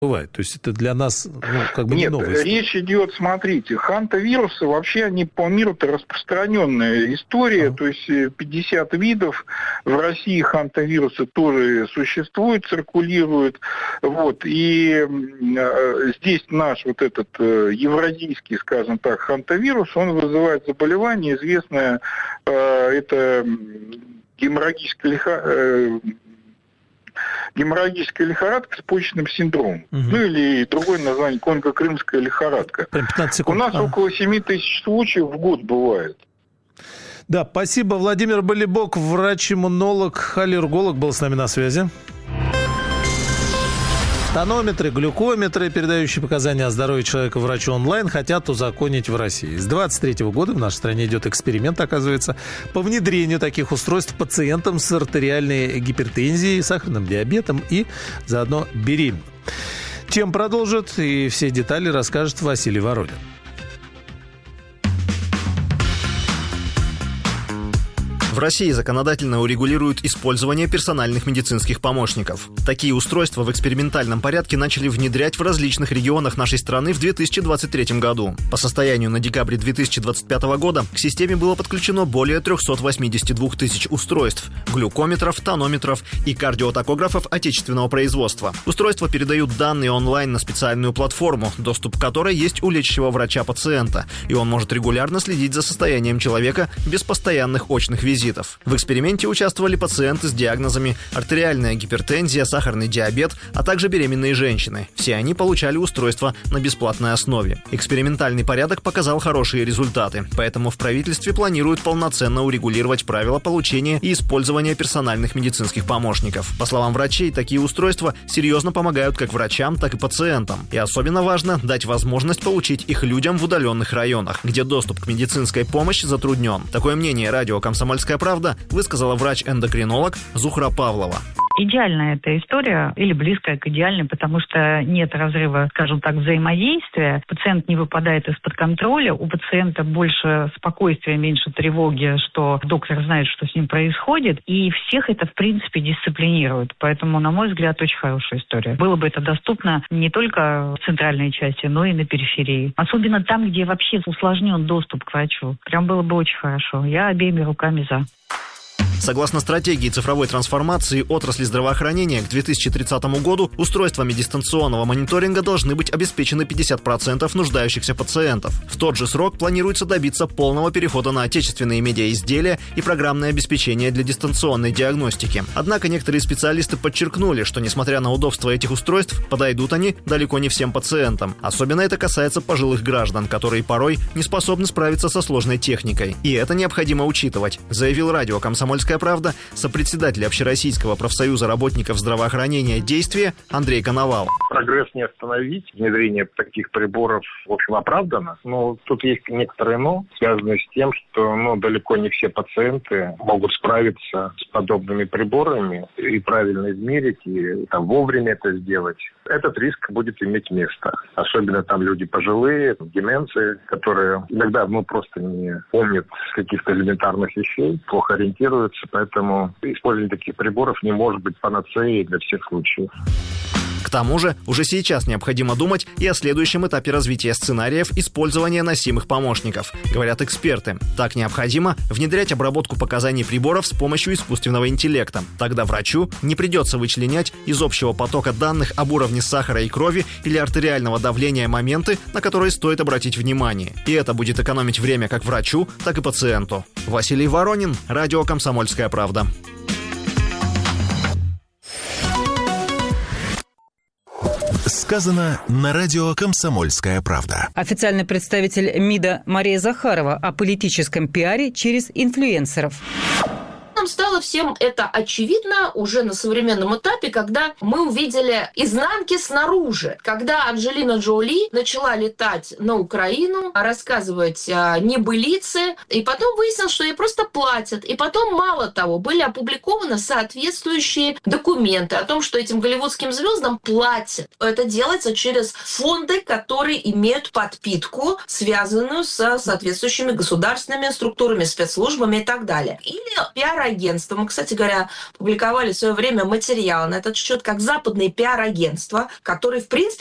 бывает. То есть это для нас не новость. Нет, речь идет, смотрите, хантавирусы вообще они по миру-то распространенная история, то есть 50 видов, в России хантавирусы тоже существуют, циркулируют, и здесь наш этот евразийский, скажем так, хантавирус, он вызывает заболевание, известное, это геморрагическая лихорадка с почечным синдромом. Или другое название, конго-крымская лихорадка. У нас около 7 тысяч случаев в год бывает. Да, спасибо. Владимир Болибок, врач-иммунолог, аллерголог, был с нами на связи. Тонометры, глюкометры, передающие показания о здоровье человека врачу онлайн, хотят узаконить в России. С 2023 года в нашей стране идет эксперимент, оказывается, по внедрению таких устройств пациентам с артериальной гипертензией, сахарным диабетом и заодно беременным. Чем продолжит и все детали расскажет Василий Воронин. В России законодательно урегулируют использование персональных медицинских помощников. Такие устройства в экспериментальном порядке начали внедрять в различных регионах нашей страны в 2023 году. По состоянию на декабрь 2025 года к системе было подключено более 382 тысяч устройств, глюкометров, тонометров и кардиотакографов отечественного производства. Устройства передают данные онлайн на специальную платформу, доступ к которой есть у лечащего врача-пациента, и он может регулярно следить за состоянием человека без постоянных очных визитов. В эксперименте участвовали пациенты с диагнозами артериальная гипертензия, сахарный диабет, а также беременные женщины. Все они получали устройство на бесплатной основе. Экспериментальный порядок показал хорошие результаты, поэтому в правительстве планируют полноценно урегулировать правила получения и использования персональных медицинских помощников. По словам врачей, такие устройства серьезно помогают как врачам, так и пациентам. И особенно важно дать возможность получить их людям в удаленных районах, где доступ к медицинской помощи затруднен. Такое мнение радио «Комсомольская правда» высказала врач-эндокринолог Зухра Павлова. Идеальная эта история или близкая к идеальной, потому что нет разрыва, скажем так, взаимодействия. Пациент не выпадает из-под контроля, у пациента больше спокойствия, меньше тревоги, что доктор знает, что с ним происходит, и всех это, в принципе, дисциплинирует. Поэтому, на мой взгляд, очень хорошая история. Было бы это доступно не только в центральной части, но и на периферии. Особенно там, где вообще усложнен доступ к врачу. Прям было бы очень хорошо. Я обеими руками за. Согласно стратегии цифровой трансформации отрасли здравоохранения, к 2030 году устройствами дистанционного мониторинга должны быть обеспечены 50% нуждающихся пациентов. В тот же срок планируется добиться полного перехода на отечественные медиаизделия и программное обеспечение для дистанционной диагностики. Однако некоторые специалисты подчеркнули, что несмотря на удобство этих устройств, подойдут они далеко не всем пациентам. Особенно это касается пожилых граждан, которые порой не способны справиться со сложной техникой. И это необходимо учитывать, заявил радио «Комсомольская правда» сопредседатель Общероссийского профсоюза работников здравоохранения «Действие» Андрей Коновал. Прогресс не остановить. Внедрение таких приборов, в общем, оправдано. Но тут есть некоторые «но», связанные с тем, что далеко не все пациенты могут справиться с подобными приборами и правильно измерить, и вовремя это сделать. Этот риск будет иметь место. Особенно там люди пожилые, деменции, которые иногда просто не помнят каких-то элементарных вещей, плохо ориентируются. Поэтому использование таких приборов не может быть панацеей для всех случаев. К тому же, уже сейчас необходимо думать и о следующем этапе развития сценариев использования носимых помощников, говорят эксперты. Так необходимо внедрять обработку показаний приборов с помощью искусственного интеллекта. Тогда врачу не придется вычленять из общего потока данных об уровне сахара и крови или артериального давления моменты, на которые стоит обратить внимание. И это будет экономить время как врачу, так и пациенту. Василий Воронин, радио «Комсомольская правда». Сказано на радио «Комсомольская правда». Официальный представитель МИДа Мария Захарова о политическом пиаре через инфлюенсеров. Нам стало всем это очевидно уже на современном этапе, когда мы увидели изнанки снаружи. Когда Анджелина Джоли начала летать на Украину, рассказывать небылицы, и потом выяснилось, что ей просто платят. И потом, мало того, были опубликованы соответствующие документы о том, что этим голливудским звездам платят. Это делается через фонды, которые имеют подпитку, связанную с соответствующими государственными структурами, спецслужбами и так далее. Или пиар пиар-агентства. Мы, кстати говоря, публиковали в свое время материал на этот счет, как западные пиар-агентства, которые, в принципе,